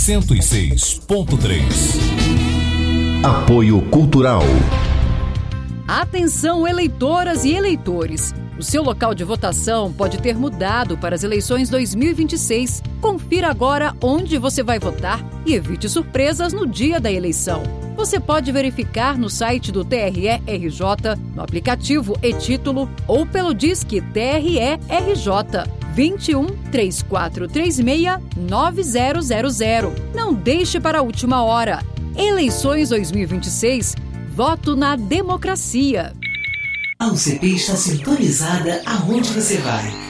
106.3. Apoio Cultural. Atenção, eleitoras e eleitores! O seu local de votação pode ter mudado para as eleições 2026. Confira agora onde você vai votar e evite surpresas no dia da eleição. Você pode verificar no site do TRE-RJ, no aplicativo e-Título ou pelo Disque TRE-RJ 21 3436 9000. Não deixe para a última hora. Eleições 2026. Voto na democracia. A UCP está sintonizada aonde você vai.